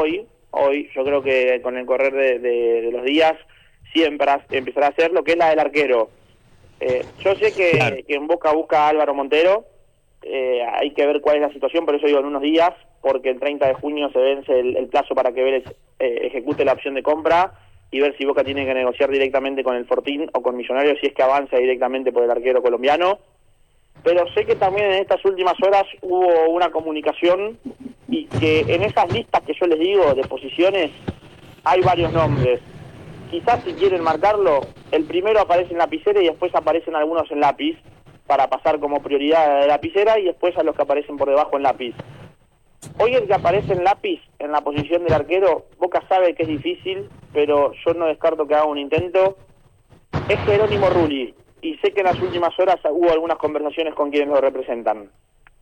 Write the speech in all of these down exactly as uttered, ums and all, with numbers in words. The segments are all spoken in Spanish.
hoy, hoy, yo creo que con el correr de, de, de los días siempre empezará a ser lo que es la del arquero. Eh, yo sé que, claro. que en Boca busca a Álvaro Montero, eh, hay que ver cuál es la situación, por eso digo en unos días, porque el treinta de junio se vence el, el plazo para que Vélez eh, ejecute la opción de compra y ver si Boca tiene que negociar directamente con el Fortín o con Millonarios si es que avanza directamente por el arquero colombiano. Pero sé que también en estas últimas horas hubo una comunicación y que en esas listas que yo les digo de posiciones hay varios nombres. Quizás si quieren marcarlo, el primero aparece en lapicera y después aparecen algunos en lápiz para pasar como prioridad de lapicera y después a los que aparecen por debajo en lápiz. Hoy el que aparece en lápiz en la posición del arquero, Boca sabe que es difícil, pero yo no descarto que haga un intento, es Jerónimo Rulli. Y sé que en las últimas horas hubo algunas conversaciones con quienes lo representan.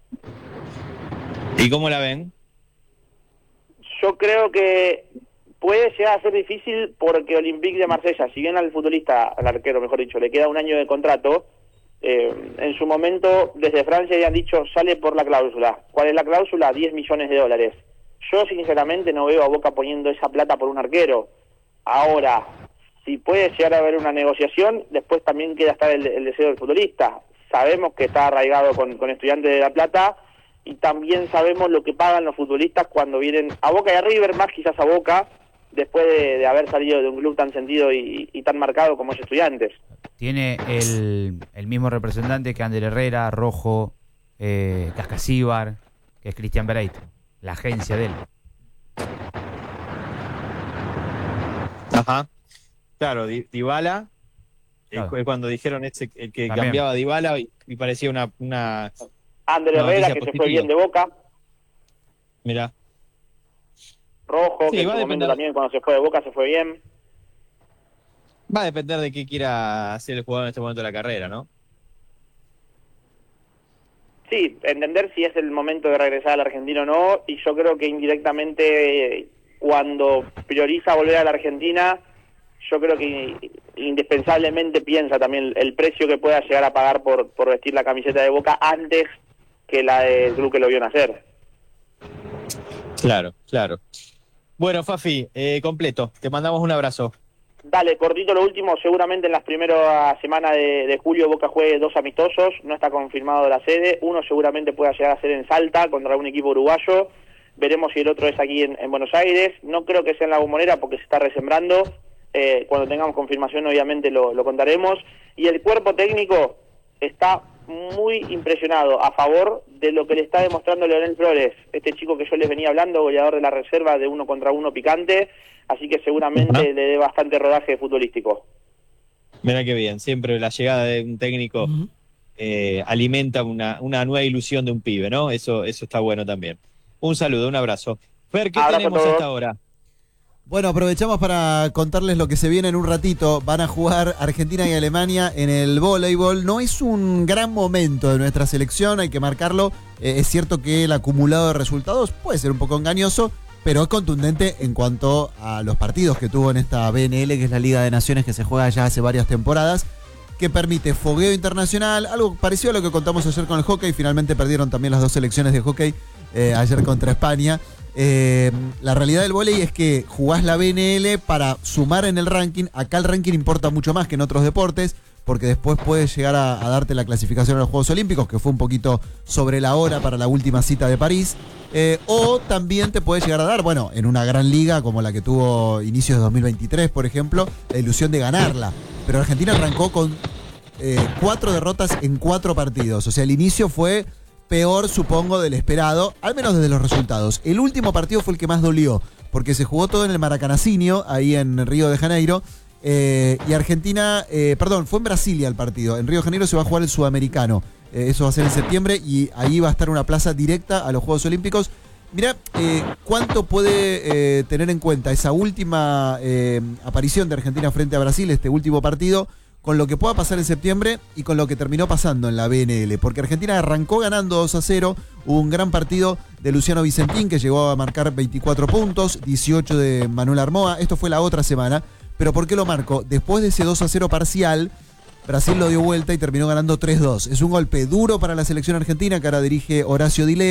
¿Y cómo la ven? Yo creo que puede llegar a ser difícil porque Olympique de Marsella, si bien al futbolista, al arquero mejor dicho, le queda un año de contrato, eh, en su momento desde Francia habían dicho sale por la cláusula. ¿Cuál es la cláusula? diez millones de dólares. Yo sinceramente no veo a Boca poniendo esa plata por un arquero. Ahora, si puede llegar a haber una negociación, después también queda estar el, el deseo del futbolista. Sabemos que está arraigado con, con Estudiantes de La Plata y también sabemos lo que pagan los futbolistas cuando vienen a Boca y a River, más quizás a Boca, después de, de haber salido de un club tan sentido y, y tan marcado como es Estudiantes. Tiene el, el mismo representante que Ander Herrera, Rojo, eh, Cascasíbar, que es Cristian Bereit, la agencia de él. Ajá. Claro, Dybala, claro. Eh, cuando dijeron ese, el que también cambiaba a Dybala y, y parecía una... una Ander Herrera, que positiva. Se fue bien de Boca. Mirá. Rojo, sí, que en su momento también cuando se fue de Boca se fue bien. Va a depender de qué quiera hacer el jugador en este momento de la carrera, ¿no? Sí, entender si es el momento de regresar al Argentina o no, y yo creo que indirectamente cuando prioriza volver a la Argentina, yo creo que indispensablemente piensa también el precio que pueda llegar a pagar por, por vestir la camiseta de Boca antes que la del club que lo vio nacer. Claro, claro. Bueno, Fafi, eh, completo, te mandamos un abrazo. Dale, cortito lo último, seguramente en las primeras semanas de, de julio Boca juegue dos amistosos, no está confirmado la sede, uno seguramente pueda llegar a ser en Salta contra un equipo uruguayo, veremos si el otro es aquí en, en Buenos Aires, no creo que sea en La Bombonera porque se está resembrando, eh, cuando tengamos confirmación obviamente lo, lo contaremos, y el cuerpo técnico está muy impresionado a favor de lo que le está demostrando Leonel Flores, este chico que yo les venía hablando, goleador de la reserva de uno contra uno picante, así que seguramente uh-huh. le dé bastante rodaje futbolístico. Mira qué bien, siempre la llegada de un técnico uh-huh. eh, alimenta una, una nueva ilusión de un pibe, ¿no? Eso, eso está bueno también. Un saludo, un abrazo. Fer, ¿qué abrazo tenemos hasta ahora? Bueno, aprovechamos para contarles lo que se viene en un ratito. Van a jugar Argentina y Alemania en el voleibol. No es un gran momento de nuestra selección, hay que marcarlo. Eh, es cierto que el acumulado de resultados puede ser un poco engañoso, pero es contundente en cuanto a los partidos que tuvo en esta B N L, que es la Liga de Naciones que se juega ya hace varias temporadas, que permite fogueo internacional, algo parecido a lo que contamos ayer con el hockey. Finalmente perdieron también las dos selecciones de hockey eh, ayer contra España. Eh, la realidad del vóley es que jugás la B N L para sumar en el ranking. Acá el ranking importa mucho más que en otros deportes, porque después puedes llegar a, a darte la clasificación a los Juegos Olímpicos, que fue un poquito sobre la hora para la última cita de París. Eh, o también te puede llegar a dar, bueno, en una gran liga como la que tuvo inicios de dos mil veintitrés, por ejemplo, la ilusión de ganarla. Pero Argentina arrancó con eh, cuatro derrotas en cuatro partidos. O sea, el inicio fue peor, supongo, del esperado, al menos desde los resultados. El último partido fue el que más dolió, porque se jugó todo en el Maracanacinho, ahí en Río de Janeiro, eh, y Argentina, eh, perdón, fue en Brasilia el partido. En Río de Janeiro se va a jugar el Sudamericano, eh, eso va a ser en septiembre, y ahí va a estar una plaza directa a los Juegos Olímpicos. Mirá, eh, ¿cuánto puede eh, tener en cuenta esa última eh, aparición de Argentina frente a Brasil, este último partido, con lo que pueda pasar en septiembre y con lo que terminó pasando en la B N L? Porque Argentina arrancó ganando dos a cero, hubo un gran partido de Luciano Vicentín que llegó a marcar veinticuatro puntos, dieciocho de Manuel Armoa, esto fue la otra semana. Pero ¿por qué lo marco? Después de ese dos a cero parcial, Brasil lo dio vuelta y terminó ganando tres dos. Es un golpe duro para la selección argentina que ahora dirige Horacio Di Leo,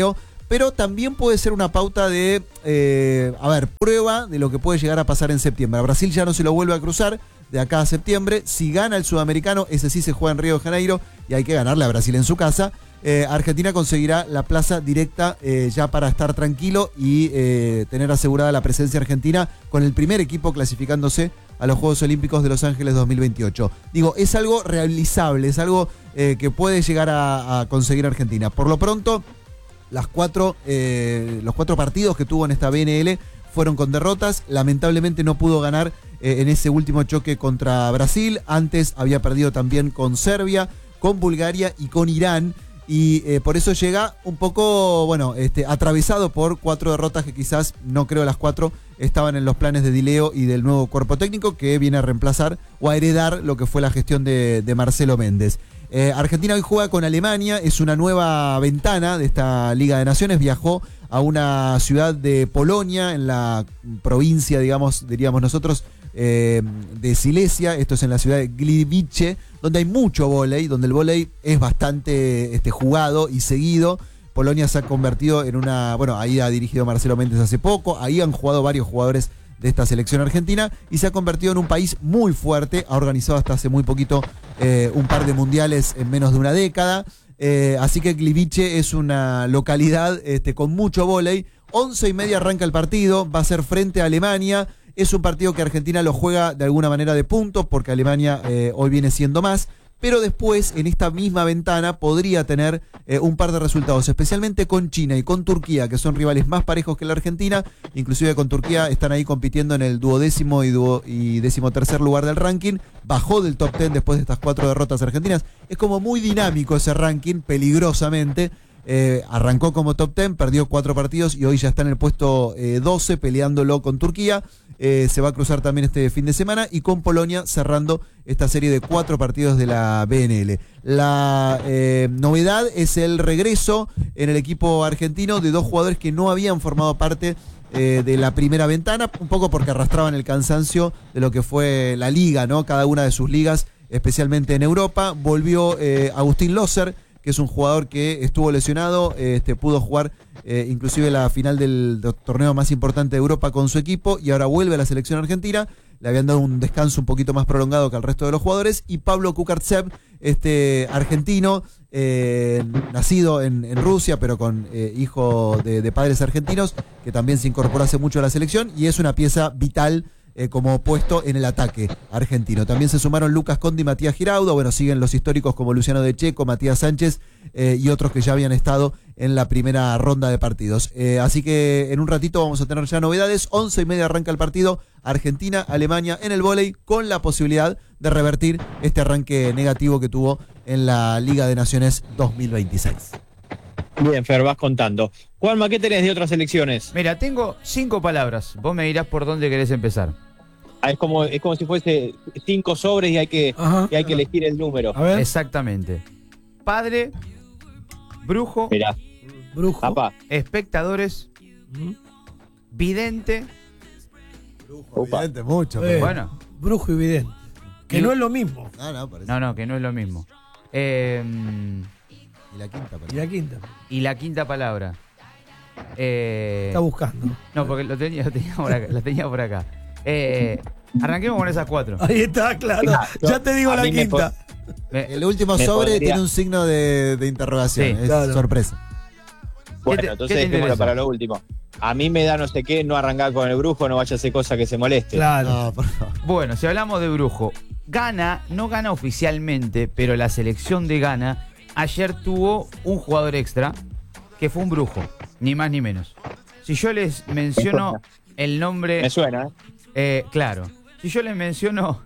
pero también puede ser una pauta de, eh, a ver, prueba de lo que puede llegar a pasar en septiembre. A Brasil ya no se lo vuelve a cruzar de acá a septiembre. Si gana el sudamericano, ese sí se juega en Río de Janeiro y hay que ganarle a Brasil en su casa. Eh, Argentina conseguirá la plaza directa eh, ya para estar tranquilo y eh, tener asegurada la presencia argentina con el primer equipo clasificándose a los Juegos Olímpicos de Los Ángeles dos mil veintiocho. Digo, es algo realizable, es algo eh, que puede llegar a, a conseguir Argentina. Por lo pronto, las cuatro, eh, los cuatro partidos que tuvo en esta B N L fueron con derrotas. Lamentablemente no pudo ganar eh, en ese último choque contra Brasil. Antes había perdido también con Serbia, con Bulgaria y con Irán. Y eh, por eso llega un poco, bueno, este, atravesado por cuatro derrotas que quizás, no creo las cuatro, estaban en los planes de Di Leo y del nuevo cuerpo técnico que viene a reemplazar o a heredar lo que fue la gestión de, de Marcelo Méndez. Eh, Argentina hoy juega con Alemania, es una nueva ventana de esta Liga de Naciones. Viajó a una ciudad de Polonia, en la provincia, digamos, diríamos nosotros, eh, de Silesia. Esto es en la ciudad de Gliwice, donde hay mucho vóley, donde el vóley es bastante este, jugado y seguido. Polonia se ha convertido en una, bueno, ahí ha dirigido Marcelo Méndez hace poco, ahí han jugado varios jugadores de esta selección argentina y se ha convertido en un país muy fuerte. Ha organizado hasta hace muy poquito eh, un par de mundiales en menos de una década. Eh, así que Gliwice es una localidad este, con mucho vóley. Once y media arranca el partido, va a ser frente a Alemania. Es un partido que Argentina lo juega de alguna manera de puntos porque Alemania eh, hoy viene siendo más. Pero después, en esta misma ventana, podría tener eh, un par de resultados, especialmente con China y con Turquía, que son rivales más parejos que la Argentina. Inclusive con Turquía están ahí compitiendo en el duodécimo y, duo, y decimotercer lugar del ranking. Bajó del top ten después de estas cuatro derrotas argentinas. Es como muy dinámico ese ranking, peligrosamente. Eh, arrancó como top ten, perdió cuatro partidos y hoy ya está en el puesto eh, doce, peleándolo con Turquía. Eh, se va a cruzar también este fin de semana y con Polonia cerrando esta serie de cuatro partidos de la B N L. La eh, novedad es el regreso en el equipo argentino de dos jugadores que no habían formado parte eh, de la primera ventana, un poco porque arrastraban el cansancio de lo que fue la liga, ¿no? Cada una de sus ligas, especialmente en Europa. Volvió eh, Agustín Loser, que es un jugador que estuvo lesionado, este, pudo jugar eh, inclusive la final del, del torneo más importante de Europa con su equipo y ahora vuelve a la selección argentina. Le habían dado un descanso un poquito más prolongado que al resto de los jugadores. Y Pablo Kukartsev, este argentino, eh, nacido en, en Rusia, pero con eh, hijo de, de padres argentinos, que también se incorporó hace mucho a la selección y es una pieza vital Eh, como opuesto en el ataque argentino. También se sumaron Lucas Conde y Matías Giraudo. Bueno, siguen los históricos como Luciano De Checo, Matías Sánchez eh, y otros que ya habían estado en la primera ronda de partidos. Eh, así que en un ratito vamos a tener ya novedades. Once y media arranca el partido. Argentina, Alemania en el vóley, con la posibilidad de revertir este arranque negativo que tuvo en la Liga de Naciones dos mil veintiséis. Bien, Fer, vas contando. Juanma, ¿qué tenés de otras elecciones? Mira, tengo cinco palabras. Vos me dirás por dónde querés empezar. Ah, es como, es como si fuese cinco sobres y hay que, y hay que elegir el número. A ver. Exactamente. Padre, brujo, Mirá. Brujo. Papá. espectadores, Ujú. vidente. Brujo, Opa. evidente, mucho. Eh, pero- Bueno, Brujo y vidente. Que Y- no es lo mismo. No, no, parece. no, no, que no es lo mismo. Eh, Y la quinta, Y parece. la quinta. y la quinta palabra. Eh, Está buscando. no, porque lo tenía, lo tenía por acá. Lo tenía por acá. Eh, arranquemos con esas cuatro. Ahí está, claro. Ya te digo A la mí me quinta. Me- El último Me sobre podría- tiene un signo de, de interrogación. Sí, es claro. sorpresa. Bueno, ¿Qué te- entonces qué te dejémoslo interesa? para lo último. A mí me da no sé qué, no arrancar con el brujo, no vaya a hacer cosa que se moleste. Claro. No, por favor. Bueno, si hablamos de brujo, Ghana no gana oficialmente, pero la selección de Ghana ayer tuvo un jugador extra que fue un brujo, ni más ni menos. Si yo les menciono el nombre, Me suena, ¿eh? eh, claro, si yo les menciono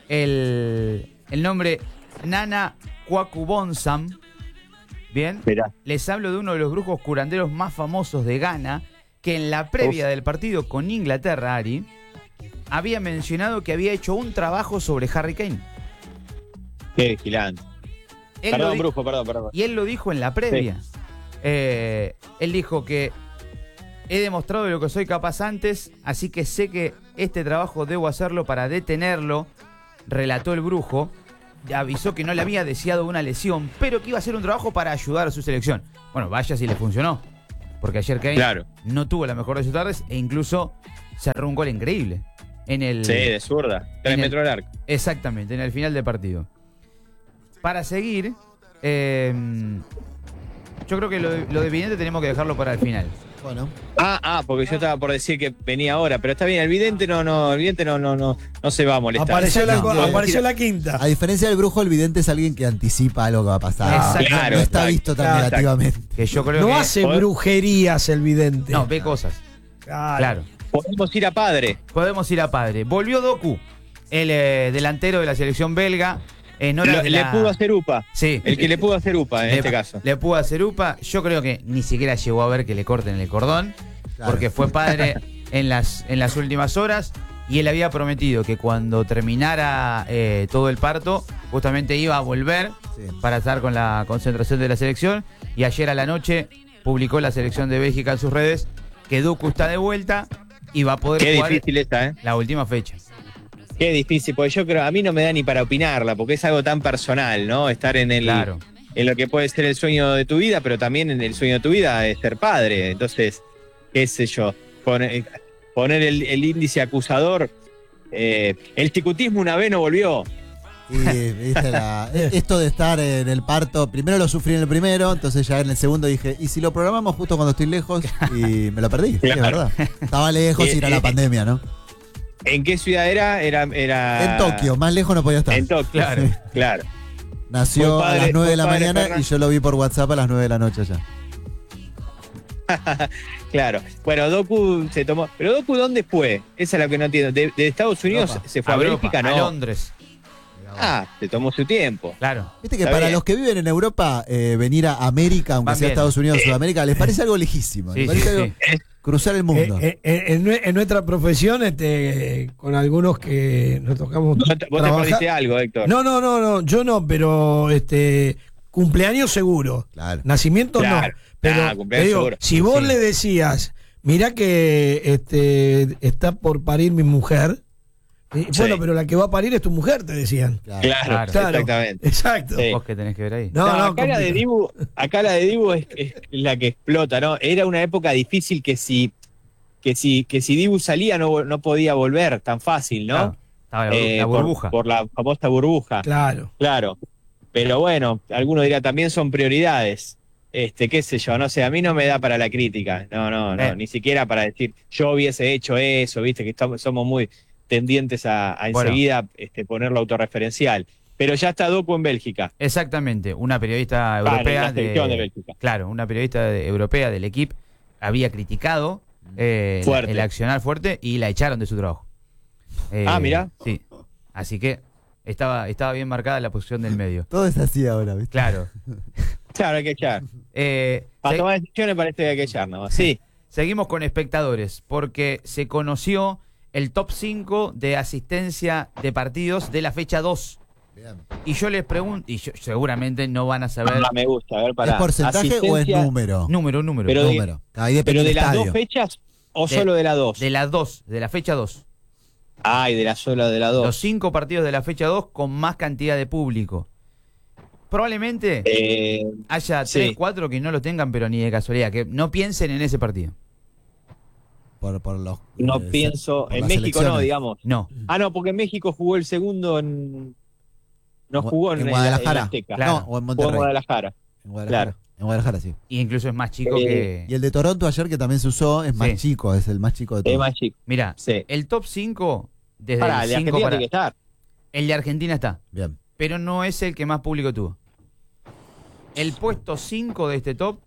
el, el nombre Nana Kwakubonsam, bien, Mirá. les hablo de uno de los brujos curanderos más famosos de Ghana, que en la previa Uf. del partido con Inglaterra, Ari, había mencionado que había hecho un trabajo sobre Harry Kane. Qué vigilante. Él lo Perdón, di- brujo, perdón, perdón. Y él lo dijo en la previa. Eh, él dijo que he demostrado de lo que soy capaz antes, así que sé que este trabajo debo hacerlo para detenerlo, relató el brujo. Avisó que no le había deseado una lesión, pero que iba a hacer un trabajo para ayudar a su selección. Bueno, vaya si le funcionó. Porque ayer Kane Claro. no tuvo la mejor de sus tardes e incluso cerró un gol increíble. En el, Sí, de zurda. Tres en el- metros del arco. Exactamente, en el final del partido. Para seguir, eh, yo creo que lo de, lo de Vidente tenemos que dejarlo para el final. Bueno, Ah, ah, porque yo estaba por decir que venía ahora, pero está bien, el vidente no, no, el vidente no, no, no, no se va a molestar. Apareció la, No, apareció la quinta. a diferencia del brujo, el vidente es alguien que anticipa algo que va a pasar. Exacto. Claro, no está exacto. visto tan Claro. negativamente. Que yo creo No que. hace Poder- brujerías el vidente. No, ve cosas. Claro. Claro. Podemos ir a padre. Podemos ir a padre. Volvió Doku, el eh, delantero de la selección belga. En horas Lo- de Le la- pudo hacer UPA. Sí. El que le pudo hacer UPA en le, este caso. Le pudo hacer UPA. Yo creo que ni siquiera llegó a ver que le corten el cordón. Claro. Porque fue padre en las, en las últimas horas. Y él había prometido que cuando terminara eh, todo el parto, justamente iba a volver Sí. para estar con la concentración de la selección. Y ayer a la noche publicó la selección de Bélgica en sus redes que Doku está de vuelta y va a poder Qué jugar difícil esta, ¿eh? la última fecha. Qué difícil, porque yo creo, a mí no me da ni para opinarla, porque es algo tan personal, ¿no? Estar en el, Claro. en lo que puede ser el sueño de tu vida, pero también en el sueño de tu vida es ser padre. Entonces, qué sé yo, poner, poner el, el índice acusador. Eh, el ticutismo una vez no volvió. Y viste la- esto de estar en el parto, primero lo sufrí en el primero, entonces ya en el segundo dije, ¿y si lo programamos justo cuando estoy lejos? Y me lo perdí, sí, es Claro. verdad. Estaba lejos y era la pandemia, ¿no? ¿En qué ciudad era? Era, era En Tokio, más lejos no podía estar. En Tokio, Claro. claro. Nació Fue padre- a las nueve de la fue padre mañana Fernan. y yo lo vi por WhatsApp a las nueve de la noche ya. Claro. Bueno, Doku se tomó. Pero Doku, ¿dónde fue? Esa es lo que no entiendo. ¿De, de Estados Unidos Europa. se fue a, Europa, Bélgica? a No. Londres. Ah, se tomó su tiempo. Claro. Viste que Está para bien. los que viven en Europa, eh, venir a América, aunque Van sea bien. Estados Unidos o Sudamérica, les parece algo lejísimo. Sí, les parece sí, algo- sí. cruzar el mundo. Eh, eh, en, nue- en nuestra profesión, este, con algunos que nos tocamos Vos te, vos te trabajar- perdiste algo, Héctor. No, no, no, no, yo no, pero este cumpleaños seguro. Claro. Nacimiento Claro. no. Pero Ah, cumpleaños te digo, seguro. si vos Sí. le decías, mirá que este está por parir mi mujer, y, Sí. bueno, pero la que va a parir es tu mujer, te decían. Claro. Claro, Claro. exactamente. Exacto. Sí. Vos que tenés que ver ahí. No, No, no, acá, la de complicado. Dibu, acá la de Dibu es, es la que explota, ¿no? Era una época difícil que si, que si, que si Dibu salía no, no podía volver tan fácil, ¿no? Claro. Estaba la, Eh, la por- burbuja. Por, la famosa burbuja. Claro. Claro. Pero bueno, alguno dirá también son prioridades. Este, qué sé yo, no sé, a mí no me da para la crítica. No, no, no, Eh. ni siquiera para decir yo hubiese hecho eso, viste, que estamos, somos muy tendientes a, a Bueno. enseguida este, ponerlo autorreferencial. Pero ya está Doku en Bélgica. Exactamente, una periodista Vale, europea la selección de Bélgica. Claro, una periodista de- europea del equipo había criticado eh, el- Fuerte. el accionar fuerte y la echaron de su trabajo. Eh, Ah, mirá. Sí. Así que estaba estaba bien marcada la posición del medio. Todo es así ahora, ¿viste? Claro. Claro, hay que echar. Eh, Para se- tomar decisiones parece que hay que echar, ¿no? Sí. Seguimos con espectadores, porque se conoció el top cinco de asistencia de partidos de la fecha dos. Bien. Y yo les pregunto, y yo- seguramente no van a saber Ah, me gusta, a ver, para ¿Es porcentaje o es número? número, número. Pero de- número. Ahí depende ¿Pero de del las estadio. dos fechas o De- solo de la dos? de las dos, de la fecha dos. Ay, de la sola de la Los dos. cinco partidos de la fecha dos con más cantidad de público. Probablemente Eh, haya sí. tres, cuatro que no lo tengan, pero ni de casualidad, que no piensen en ese partido. Por, por los, no eh, pienso, por en las México no, elecciones. digamos. No. Ah, no, porque México jugó el segundo en... No En- jugó en, en en Guadalajara. la- en Azteca. Claro. No, o en Jugó en Monterrey. Guadalajara. En Guadalajara. Claro. En Guadalajara, sí. Y incluso es más chico Eh, que... Y el de Toronto ayer, que también se usó, es más Sí. chico, es el más chico de Es todos. más chico. Mira, Sí. el top cinco, desde Pará, el el de cinco Argentina para... tiene que estar. El de Argentina está, Bien. pero no es el que más público tuvo. El puesto cinco de este top,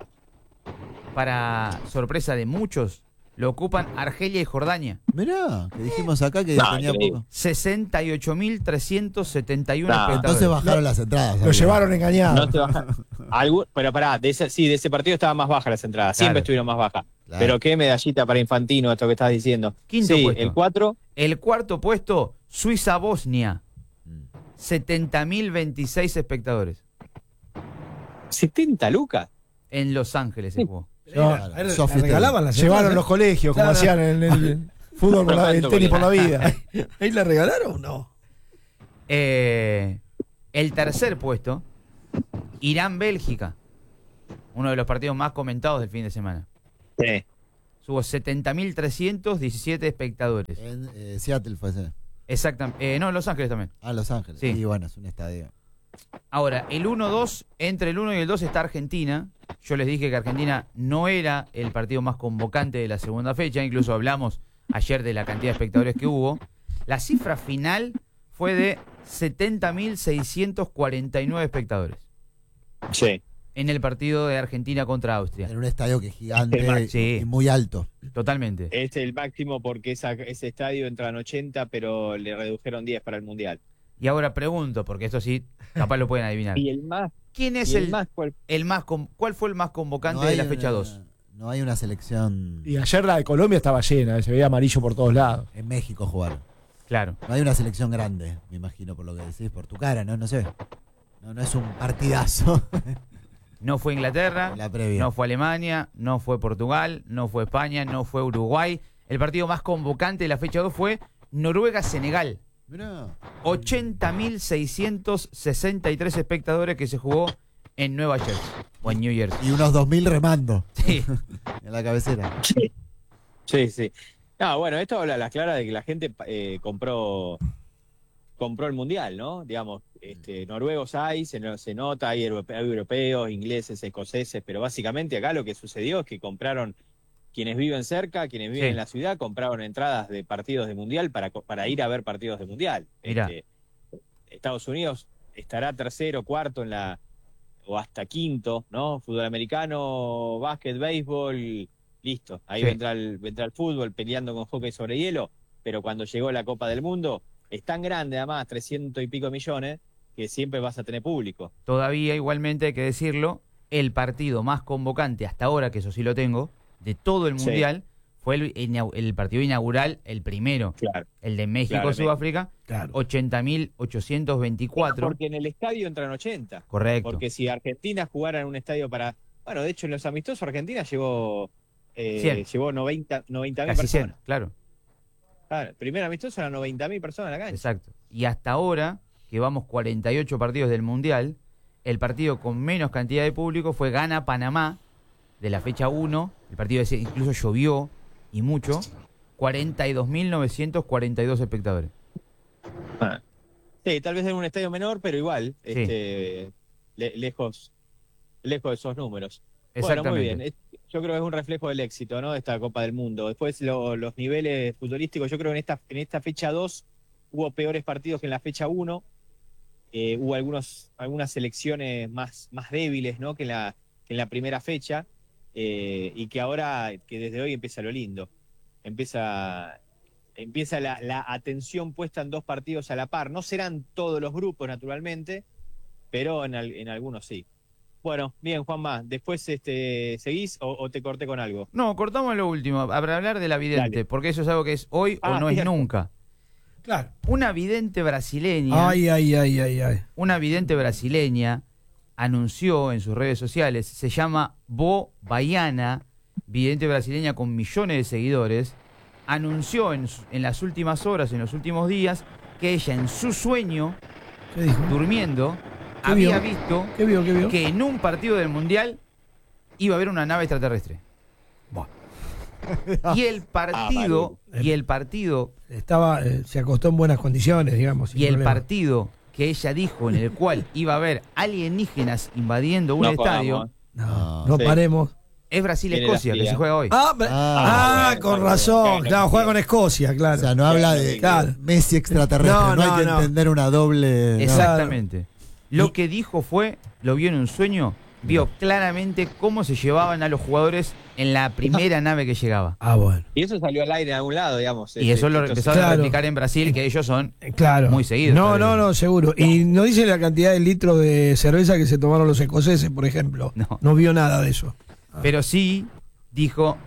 para sorpresa de muchos, lo ocupan Argelia y Jordania. Mirá, que dijimos acá que No, tenía increíble. poco. sesenta y ocho mil trescientos setenta y uno No, espectadores. Entonces bajaron las entradas. Lo amigo. llevaron engañado. No te baja. Algún- pero pará, de ese, sí, de ese partido estaban más bajas las entradas. Siempre Claro. estuvieron más bajas. Claro. Pero qué medallita para Infantino esto que estás diciendo. Quinto sí, puesto. el cuatro. El cuarto puesto, Suiza-Bosnia. Mm. setenta mil veintiséis espectadores. setenta lucas. En Los Ángeles se jugó. Llevaban- Claro, la Sofitel. regalaban las Llevaron entradas, los colegios, como Claro. hacían en el fútbol, por la, el Perfecto, tenis por la vida. ¿eh? ¿Ahí la regalaron o no? Eh, el tercer puesto, Irán-Bélgica. Uno de los partidos más comentados del fin de semana. Sí. Hubo setenta mil trescientos diecisiete espectadores. En eh, Seattle fue ese. Exactamente. Eh, no, en Los Ángeles también. Ah, Los Ángeles. Sí. Sí, bueno, es un estadio. Ahora, el uno dos, entre el uno y el dos está Argentina. Yo les dije que Argentina no era el partido más convocante de la segunda fecha. Incluso hablamos ayer de la cantidad de espectadores que hubo. La cifra final fue de setenta mil seiscientos cuarenta y nueve espectadores Sí. en el partido de Argentina contra Austria. En un estadio que es gigante Sí. y muy alto. Totalmente. Es el máximo porque esa, ese estadio entran ochenta, pero le redujeron diez para el Mundial. Y ahora pregunto, porque esto sí, capaz lo pueden adivinar. Y el más... ¿Quién es y el, el más cual- el más con- ¿Cuál fue el más convocante No hay de la fecha una- dos? No hay una selección. Y ayer la de Colombia estaba llena, se veía amarillo por todos lados. En México jugaron. Claro. No hay una selección grande, me imagino, por lo que decís, por tu cara, ¿no? No sé. No, no es un partidazo. No fue Inglaterra, La previa. no fue Alemania, no fue Portugal, no fue España, no fue Uruguay. El partido más convocante de la fecha dos fue Noruega-Senegal. Mirá. ochenta mil seiscientos sesenta y tres espectadores que se jugó en Nueva Jersey o en New Jersey. Y unos dos mil remando Sí. en la cabecera. Sí, sí. No, bueno, esto habla a las claras de que la gente eh, compró compró el Mundial, ¿no? Digamos, este, noruegos hay, se, no- se nota, hay europe- hay europeos, ingleses, escoceses, pero básicamente acá lo que sucedió es que compraron quienes viven cerca, quienes viven Sí. en la ciudad, compraron entradas de partidos de Mundial para, co- para ir a ver partidos de Mundial. Mirá. Este, Estados Unidos estará tercero, cuarto en la o hasta quinto, ¿no? Fútbol americano, básquet, béisbol, listo. Ahí Sí. vendrá, el, vendrá el fútbol peleando con hockey sobre hielo, pero cuando llegó la Copa del Mundo, es tan grande además, trescientos y pico millones, que siempre vas a tener público. Todavía, igualmente, hay que decirlo, el partido más convocante hasta ahora, que eso sí lo tengo, de todo el Sí. Mundial, fue el, inau- el partido inaugural, el primero, Claro. el de Claro, México-Sudáfrica, Claro. ochenta mil ochocientos veinticuatro. Porque en el estadio entran ochenta. Correcto. Porque si Argentina jugara en un estadio para... Bueno, de hecho en los amistosos Argentina llevó, eh, cien. llevó noventa mil Casi cien, personas. claro. Claro, el primer amistoso eran noventa mil personas en la cancha. Exacto. Y hasta ahora, que vamos cuarenta y ocho partidos del Mundial, el partido con menos cantidad de público fue Ghana-Panamá, de la fecha uno. El partido ese incluso llovió, y mucho. cuarenta y dos mil novecientos cuarenta y dos espectadores. Ah. Sí, tal vez en un estadio menor, pero igual, Sí. este, le- lejos, lejos de esos números. Bueno, Exactamente. muy bien. Es- Yo creo que es un reflejo del éxito, ¿no? De esta Copa del Mundo. Después lo- los niveles futbolísticos, yo creo que en esta, en esta fecha dos hubo peores partidos que en la fecha uno. Eh, hubo algunos, algunas selecciones más, más débiles, ¿no? Que en la, que en la primera fecha. Eh, y que ahora, que desde hoy empieza lo lindo. Empieza, empieza la, la atención puesta en dos partidos a la par. No serán todos los grupos, naturalmente, pero en, al- en algunos sí. Bueno, bien, Juanma, después este, ¿seguís o, o te corté con algo? No, cortamos lo último, para hablar de la vidente, Dale. porque eso es algo que es hoy o Ah, no es cierto. nunca. Claro. Una vidente brasileña, Ay, ay, ay, ay, ay. una vidente brasileña anunció en sus redes sociales, se llama Bo Baiana, vidente brasileña con millones de seguidores, anunció en, su- en las últimas horas, en los últimos días, que ella en su sueño, ¿Qué dijo? durmiendo, ¿Qué había vio? visto ¿Qué vio? ¿Qué vio? que en un partido del Mundial iba a haber una nave extraterrestre. Buah. Y el partido, vale. y el partido, Estaba, eh, se acostó en buenas condiciones, digamos. sin y el problema. partido que ella dijo en el cual iba a haber alienígenas invadiendo un No estadio, jodamos. No, no Sí. paremos. es Brasil-Escocia, Tiene la que se fría. juega hoy. Ah, bra- Ah, ah, bueno, con bueno, razón. claro, Claro, juega sí. con Escocia, claro. O sea, no habla de Claro. Messi extraterrestre. No, No, hay no, que no. entender una doble. no. Exactamente. Lo Y- que dijo fue, lo vio en un sueño, vio claramente cómo se llevaban a los jugadores en la primera nave que llegaba. Ah, bueno. Y eso salió al aire en algún lado, digamos. Y eso lo Entonces, empezaron a Claro. replicar en Brasil, que ellos son Eh, Claro. muy seguidos. No, tal no, vez. no, seguro. Y no dice la cantidad de litros de cerveza que se tomaron los escoceses, por ejemplo. No. vio nada de eso. Pero sí dijo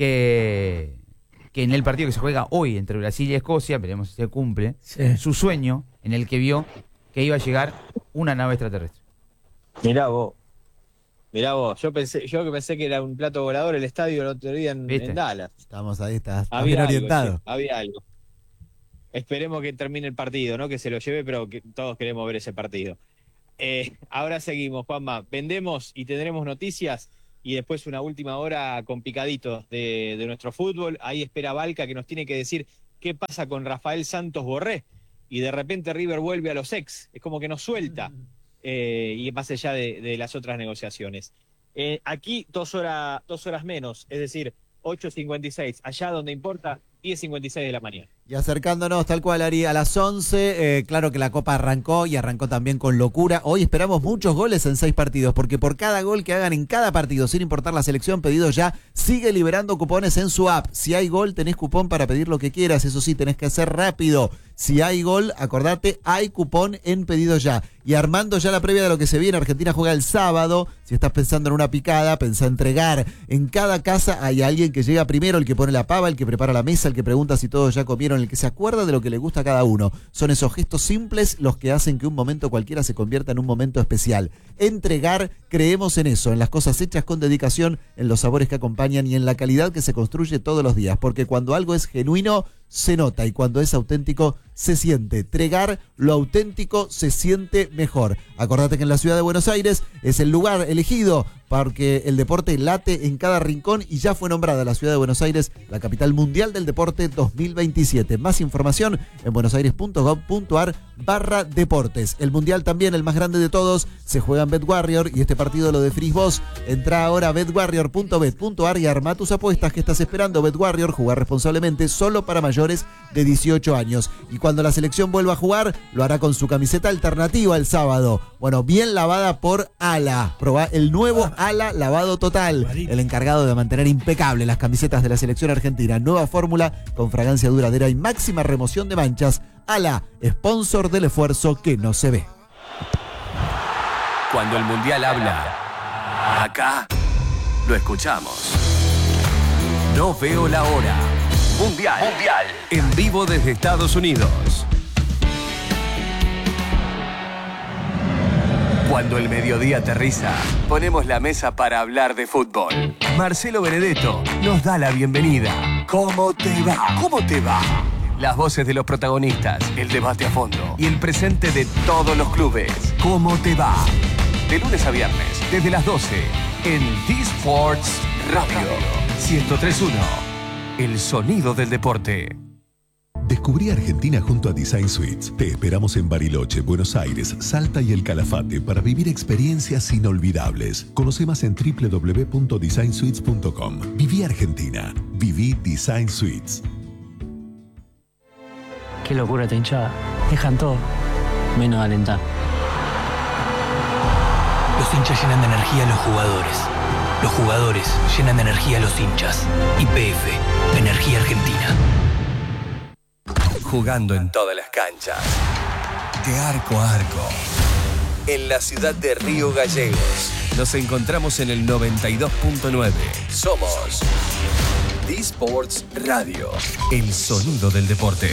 que, que en el partido que se juega hoy entre Brasil y Escocia, veremos si se cumple, Sí. su sueño en el que vio que iba a llegar una nave extraterrestre. Mirá vos. Mirá vos. Yo pensé, yo que pensé que era un plato volador el estadio el otro día en, ¿Viste? en Dallas. Estamos ahí, estás estás Había bien algo, orientado. sí, había algo. Esperemos que termine el partido, ¿no? Que se lo lleve, pero que todos queremos ver ese partido. Eh, ahora seguimos, Juanma. Vendemos y tendremos noticias y después una última hora con picaditos de, de nuestro fútbol. Ahí espera Balca, que nos tiene que decir qué pasa con Rafael Santos Borré, y de repente River vuelve a los ex, es como que nos suelta, eh, y más allá de, de las otras negociaciones. Eh, aquí dos, hora, dos horas menos, es decir, ocho cincuenta y seis, allá donde importa, diez cincuenta y seis de la mañana. Y acercándonos tal cual, Ari, a las once, eh, claro que la Copa arrancó y arrancó también con locura. Hoy esperamos muchos goles en seis partidos, porque por cada gol que hagan en cada partido, sin importar la selección, Pedido Ya sigue liberando cupones en su app. Si hay gol, tenés cupón para pedir lo que quieras, eso sí, tenés que hacer rápido. Si hay gol, acordate, hay cupón en Pedido Ya. Y armando ya la previa de lo que se viene, Argentina juega el sábado. Si estás pensando en una picada, pensá entregar. En cada casa hay alguien que llega primero, el que pone la pava, el que prepara la mesa, el que pregunta si todos ya comieron, el que se acuerda de lo que le gusta a cada uno. Son esos gestos simples los que hacen que un momento cualquiera se convierta en un momento especial. Entregar, creemos en eso, en las cosas hechas con dedicación, en los sabores que acompañan y en la calidad que se construye todos los días. Porque cuando algo es genuino, se nota, y cuando es auténtico, se siente. Tregar, lo auténtico se siente mejor. Acordate que en la ciudad de Buenos Aires es el lugar elegido porque el deporte late en cada rincón, y ya fue nombrada la ciudad de Buenos Aires la capital mundial del deporte dos mil veintisiete. Más información en buenosaires.gov.ar barra deportes. El mundial también, el más grande de todos, se juega en BetWarrior, y este partido lo definís vos. Entrá ahora a bet warrior punto bet punto ar y arma tus apuestas. Que estás esperando? BetWarrior, jugar responsablemente, solo para mayores de dieciocho años. Y cuando la selección vuelva a jugar, lo hará con su camiseta alternativa el sábado. Bueno, bien lavada por Ala. Probá el nuevo Ala Lavado Total, el encargado de mantener impecable las camisetas de la selección argentina. Nueva fórmula con fragancia duradera y máxima remoción de manchas. Ala, sponsor del esfuerzo que no se ve. Cuando el Mundial habla, acá lo escuchamos. No veo la hora. Mundial. Mundial. En vivo desde Estados Unidos. Cuando el mediodía aterriza, ponemos la mesa para hablar de fútbol. Marcelo Benedetto nos da la bienvenida. ¿Cómo te va? ¿Cómo te va? Las voces de los protagonistas, el debate a fondo y el presente de todos los clubes. ¿Cómo te va? De lunes a viernes, desde las doce, en D-Sports Radio. ciento tres punto uno. El sonido del deporte. Descubrí Argentina junto a Design Suites. Te esperamos en Bariloche, Buenos Aires, Salta y El Calafate para vivir experiencias inolvidables. Conoce más en doble u doble u doble u punto design suites punto com. Viví Argentina. Viví Design Suites. Qué locura esta hinchada. Dejan todo, menos alentar. Los hinchas llenan de energía a los jugadores. Los jugadores llenan de energía a los hinchas. Y P F, Energía Argentina. Jugando en todas las canchas. De arco a arco. En la ciudad de Río Gallegos. Nos encontramos en el noventa y dos punto nueve. Somos D-Sports Radio. El sonido del deporte.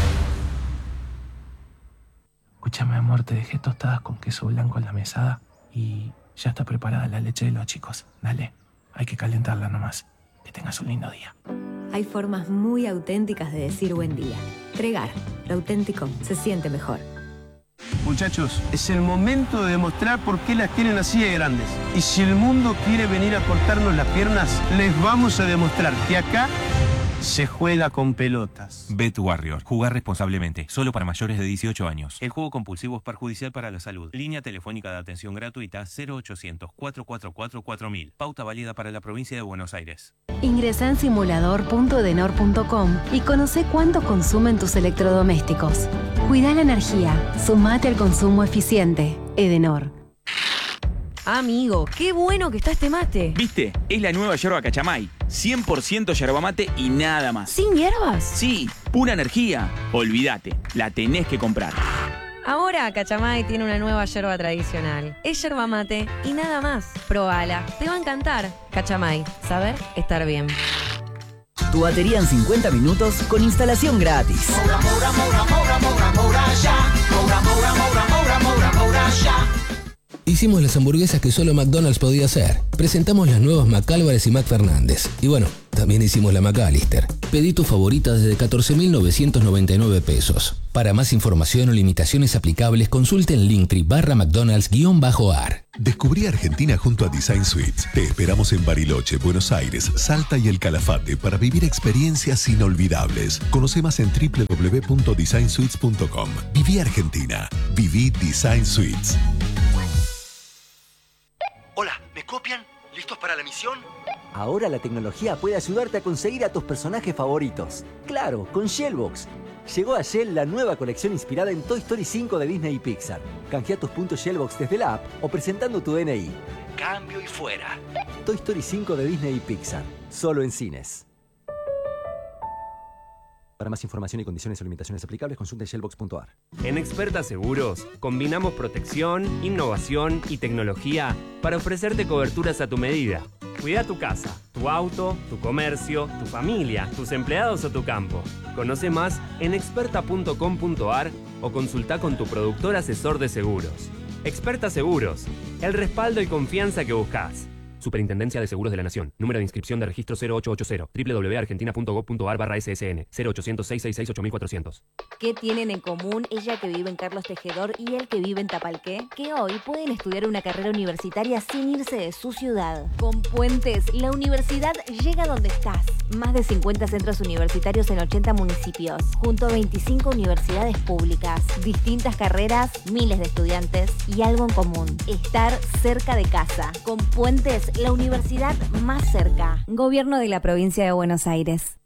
Escúchame, amor, te dejé tostadas con queso blanco en la mesada y ya está preparada la leche de los chicos. Dale, hay que calentarla nomás. Que tengas un lindo día. Hay formas muy auténticas de decir buen día. Tregar, lo auténtico se siente mejor. Muchachos, es el momento de demostrar por qué las tienen así de grandes. Y si el mundo quiere venir a cortarnos las piernas, les vamos a demostrar que acá se juega con pelotas. BetWarrior. Jugar responsablemente. Solo para mayores de dieciocho años. El juego compulsivo es perjudicial para la salud. Línea telefónica de atención gratuita cero ochocientos, cuatro cuatro cuatro, cuatro mil. Pauta válida para la provincia de Buenos Aires. Ingresa en simulador punto edenor punto com y conoce cuánto consumen tus electrodomésticos. Cuida la energía. Sumate al consumo eficiente. Edenor. Amigo, qué bueno que está este mate. ¿Viste? Es la nueva yerba Cachamay. cien por ciento yerba mate y nada más. ¿Sin hierbas? Sí, pura energía. Olvídate, la tenés que comprar. Ahora Cachamay tiene una nueva yerba tradicional. Es yerba mate y nada más. Probala, te va a encantar. Cachamay, saber estar bien. Tu batería en cincuenta minutos con instalación gratis. Moura, moura, moura, moura, moura, moura, ya. Moura, moura, moura, moura, moura, moura, ya. Hicimos las hamburguesas que solo McDonald's podía hacer. Presentamos las nuevas McAlvarez y McFernández. Y bueno, también hicimos la McAllister. Pedí tu favorita desde catorce mil novecientos noventa y nueve pesos. Para más información o limitaciones aplicables, consulte en Linktree barra McDonald's guión bajo ar. Descubrí Argentina junto a Design Suites. Te esperamos en Bariloche, Buenos Aires, Salta y El Calafate para vivir experiencias inolvidables. Conoce más en doble u doble u doble u punto design suites punto com. Viví Argentina. Viví Design Suites. Hola, ¿me copian? ¿Listos para la misión? Ahora la tecnología puede ayudarte a conseguir a tus personajes favoritos. Claro, con Shellbox. Llegó a Shell la nueva colección inspirada en Toy Story cinco de Disney y Pixar. Canjea tus puntos Shellbox desde la app o presentando tu D N I. Cambio y fuera. Toy Story cinco de Disney y Pixar. Solo en cines. Para más información y condiciones o limitaciones aplicables, consulte shellbox punto a r. En Experta Seguros, combinamos protección, innovación y tecnología para ofrecerte coberturas a tu medida. Cuida tu casa, tu auto, tu comercio, tu familia, tus empleados o tu campo. Conoce más en experta punto com punto a r o consulta con tu productor asesor de seguros. Experta Seguros, el respaldo y confianza que buscas. Superintendencia de Seguros de la Nación. Número de inscripción de registro cero ocho ocho cero. doble u doble u doble u punto argentina punto gob punto a r barra S S N. cero ochocientos, seiscientos sesenta y seis, ocho mil cuatrocientos. ¿Qué tienen en común ella que vive en Carlos Tejedor y él que vive en Tapalqué? Que hoy pueden estudiar una carrera universitaria sin irse de su ciudad. Con Puentes, la universidad llega donde estás. Más de cincuenta centros universitarios en ochenta municipios. Junto a veinticinco universidades públicas. Distintas carreras, miles de estudiantes y algo en común. Estar cerca de casa. Con Puentes, la universidad más cerca. Gobierno de la Provincia de Buenos Aires.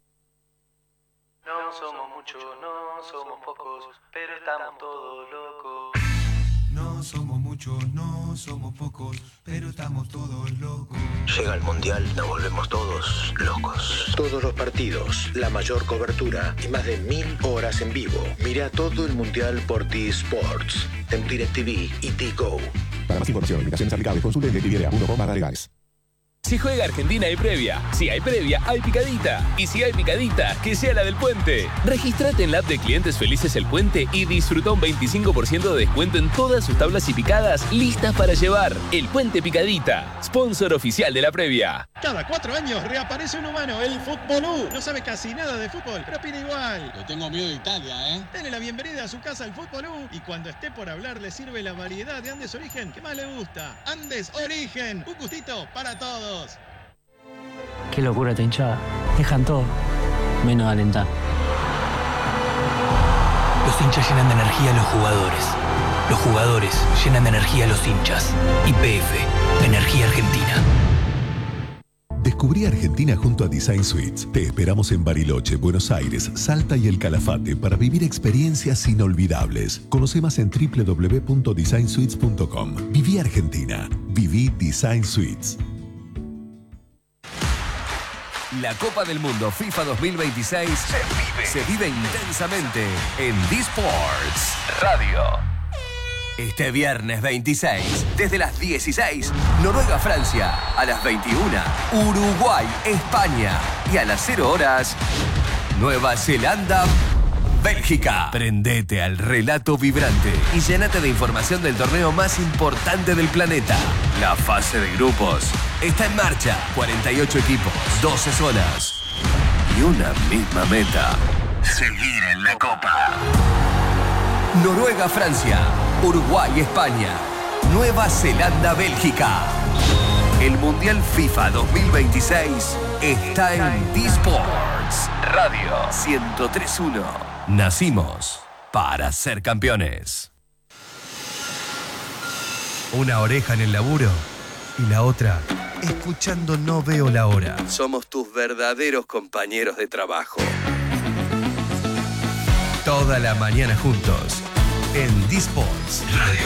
No somos muchos, no somos pocos, pero estamos todos locos. No somos muchos, no somos pocos, pero estamos todos locos. Llega el Mundial, nos volvemos todos locos. Todos los partidos, la mayor cobertura y más de mil horas en vivo. Mira todo el Mundial por T-Sports, en DirecTV y T-Go. Para más información, limitaciones aplicables, consulte en directv punto com barra legales. Si juega Argentina hay previa, si hay previa hay picadita y si hay picadita, que sea la del Puente. Regístrate en la app de Clientes Felices El Puente y disfruta un veinticinco por ciento de descuento en todas sus tablas y picadas listas para llevar. El Puente Picadita, sponsor oficial de la previa. Cada cuatro años reaparece un humano, el Futbolú. No sabe casi nada de fútbol, pero opina igual. Le tengo miedo de Italia, ¿eh? Denle la bienvenida a su casa al Futbolú y cuando esté por hablar le sirve la variedad de Andes Origen que más le gusta. Andes Origen, un gustito para todos. Qué locura esta hinchada. Dejan todo, menos alentar. Los hinchas llenan de energía a los jugadores. Los jugadores llenan de energía a los hinchas. Y P F, Energía Argentina. Descubrí Argentina junto a Design Suites. Te esperamos en Bariloche, Buenos Aires, Salta y El Calafate para vivir experiencias inolvidables. Conoce más en doble u doble u doble u punto design suites punto com. Viví Argentina. Viví Design Suites. La Copa del Mundo FIFA dos mil veintiséis se vive, se vive intensamente en D-Sports Radio. Este viernes veintiséis, desde las dieciséis, Noruega-Francia, a las veintiuna, Uruguay-España y a las cero horas, Nueva Zelanda-Bélgica. Prendete al relato vibrante y llénate de información del torneo más importante del planeta. La fase de grupos está en marcha. cuarenta y ocho equipos, doce zonas y una misma meta: seguir en la Copa. Noruega-Francia, Uruguay-España, Nueva Zelanda-Bélgica. El Mundial FIFA dos mil veintiséis está en D-Sports Radio ciento tres punto uno. Nacimos para ser campeones. Una oreja en el laburo y la otra escuchando No Veo la Hora. Somos tus verdaderos compañeros de trabajo. Toda la mañana juntos en D-Sports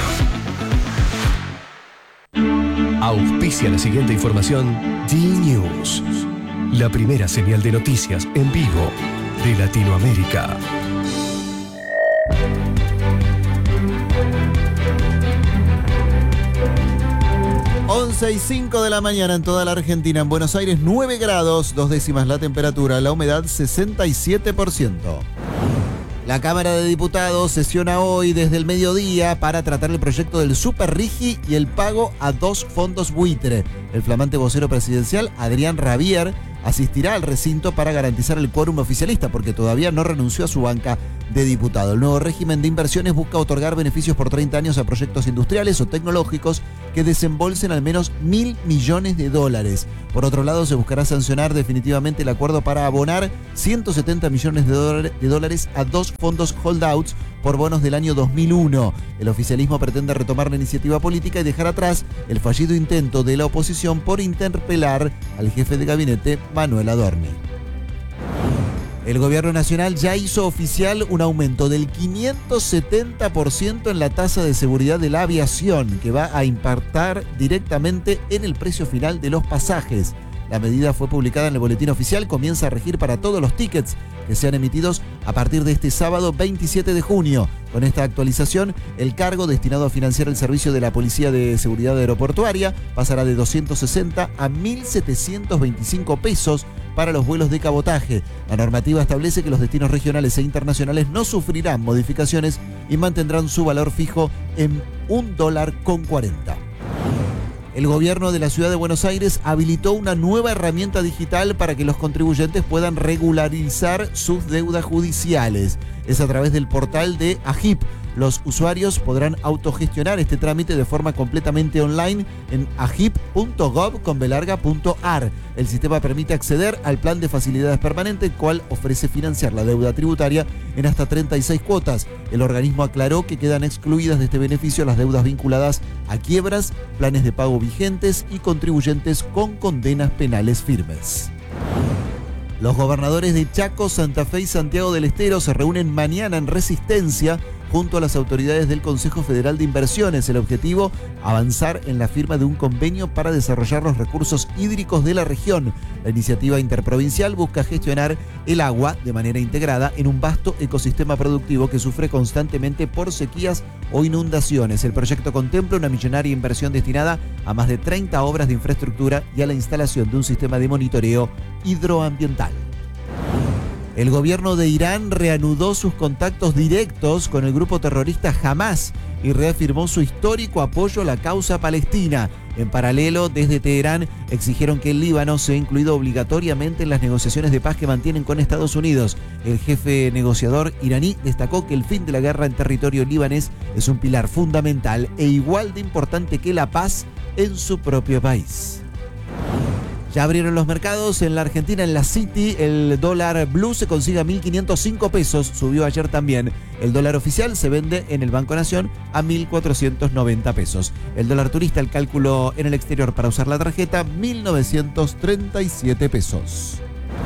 Radio. Auspicia la siguiente información D-News, la primera señal de noticias en vivo de Latinoamérica. once y cinco de la mañana en toda la Argentina. En Buenos Aires nueve grados, dos décimas la temperatura, la humedad sesenta y siete por ciento. La Cámara de Diputados sesiona hoy desde el mediodía para tratar el proyecto del Super Rigi y el pago a dos fondos buitre. El flamante vocero presidencial, Adrián Rabier, asistirá al recinto para garantizar el quórum oficialista, porque todavía no renunció a su banca de diputado. El nuevo régimen de inversiones busca otorgar beneficios por treinta años a proyectos industriales o tecnológicos que desembolsen al menos mil millones de dólares. Por otro lado, se buscará sancionar definitivamente el acuerdo para abonar ciento setenta millones de dólares a dos fondos holdouts por bonos del año dos mil uno. El oficialismo pretende retomar la iniciativa política y dejar atrás el fallido intento de la oposición por interpelar al jefe de gabinete, Manuel Adorni. El gobierno nacional ya hizo oficial un aumento del quinientos setenta por ciento en la tasa de seguridad de la aviación, que va a impactar directamente en el precio final de los pasajes. La medida fue publicada en el boletín oficial, comienza a regir para todos los tickets que sean emitidos a partir de este sábado veintisiete de junio. Con esta actualización, el cargo destinado a financiar el servicio de la Policía de Seguridad Aeroportuaria pasará de doscientos sesenta a mil setecientos veinticinco pesos para los vuelos de cabotaje. La normativa establece que los destinos regionales e internacionales no sufrirán modificaciones y mantendrán su valor fijo en un dólar con cuarenta. El gobierno de la ciudad de Buenos Aires habilitó una nueva herramienta digital para que los contribuyentes puedan regularizar sus deudas judiciales. Es a través del portal de AGIP. Los usuarios podrán autogestionar este trámite de forma completamente online en agip punto gov con be larga punto ar. El sistema permite acceder al plan de facilidades permanente, el cual ofrece financiar la deuda tributaria en hasta treinta y seis cuotas. El organismo aclaró que quedan excluidas de este beneficio las deudas vinculadas a quiebras, planes de pago vigentes y contribuyentes con condenas penales firmes. Los gobernadores de Chaco, Santa Fe y Santiago del Estero se reúnen mañana en Resistencia junto a las autoridades del Consejo Federal de Inversiones. El objetivo, avanzar en la firma de un convenio para desarrollar los recursos hídricos de la región. La iniciativa interprovincial busca gestionar el agua de manera integrada en un vasto ecosistema productivo que sufre constantemente por sequías o inundaciones. El proyecto contempla una millonaria inversión destinada a más de treinta obras de infraestructura y a la instalación de un sistema de monitoreo hidroambiental. El gobierno de Irán reanudó sus contactos directos con el grupo terrorista Hamás y reafirmó su histórico apoyo a la causa palestina. En paralelo, desde Teherán exigieron que el Líbano sea incluido obligatoriamente en las negociaciones de paz que mantienen con Estados Unidos. El jefe negociador iraní destacó que el fin de la guerra en territorio libanés es un pilar fundamental e igual de importante que la paz en su propio país. Ya abrieron los mercados en la Argentina, en la City. El dólar blue se consigue a mil quinientos cinco pesos, subió ayer también. El dólar oficial se vende en el Banco Nación a mil cuatrocientos noventa pesos. El dólar turista, el cálculo en el exterior para usar la tarjeta, mil novecientos treinta y siete pesos.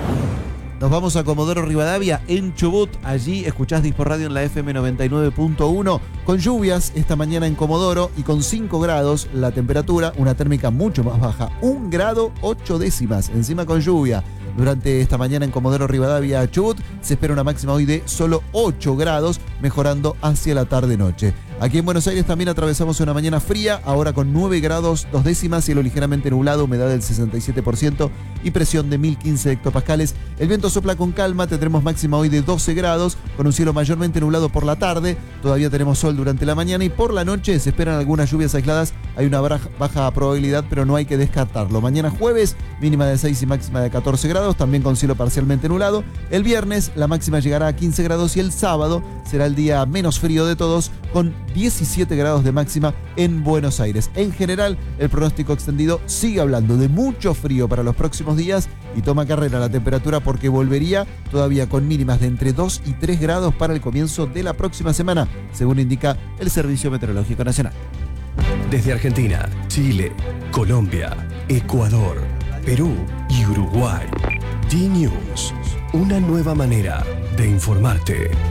Nos vamos a Comodoro Rivadavia, en Chubut. Allí escuchás Dispo Radio en la F M noventa y nueve punto uno. Con lluvias esta mañana en Comodoro y con cinco grados la temperatura, una térmica mucho más baja, un grado ocho décimas, encima con lluvia. Durante esta mañana en Comodoro Rivadavia, Chubut, se espera una máxima hoy de solo ocho grados, mejorando hacia la tarde-noche. Aquí en Buenos Aires también atravesamos una mañana fría, ahora con nueve grados dos décimas, cielo ligeramente nublado, humedad del sesenta y siete por ciento y presión de mil quince hectopascales. El viento sopla con calma, tendremos máxima hoy de doce grados, con un cielo mayormente nublado por la tarde. Todavía tenemos sol durante la mañana y por la noche se esperan algunas lluvias aisladas. Hay una baja probabilidad, pero no hay que descartarlo. Mañana jueves, mínima de seis y máxima de catorce grados, también con cielo parcialmente nublado. El viernes la máxima llegará a quince grados y el sábado será el día menos frío de todos, con diecisiete grados de máxima en Buenos Aires. En general, el pronóstico extendido sigue hablando de mucho frío para los próximos días y toma carrera la temperatura porque volvería todavía con mínimas de entre dos y tres grados para el comienzo de la próxima semana, según indica el Servicio Meteorológico Nacional. Desde Argentina, Chile, Colombia, Ecuador, Perú y Uruguay. D-News, una nueva manera de informarte.